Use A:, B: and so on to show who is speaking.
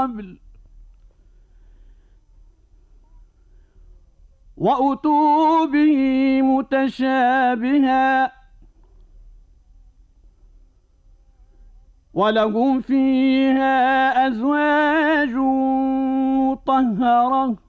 A: قبل وأتوا به متشابها ولهم فيها أزواج مطهرة